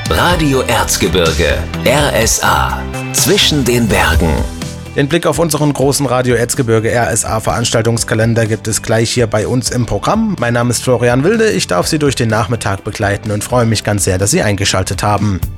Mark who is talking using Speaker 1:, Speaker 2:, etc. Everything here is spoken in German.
Speaker 1: Radio Erzgebirge, RSA, zwischen den Bergen.
Speaker 2: Den Blick auf unseren großen Radio Erzgebirge RSA Veranstaltungskalender gibt es gleich hier bei uns im Programm. Mein Name ist Florian Wilde, ich darf Sie durch den Nachmittag begleiten und freue mich ganz sehr, dass Sie eingeschaltet haben.